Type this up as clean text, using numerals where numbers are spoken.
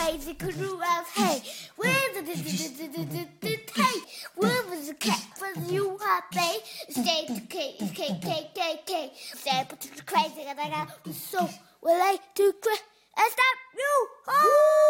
crazy crew of hey. Where's the hey? Where was the cat for you happy? Stay to K. Stay to the crazy. I got so will I to crazy. Stop you. Oh!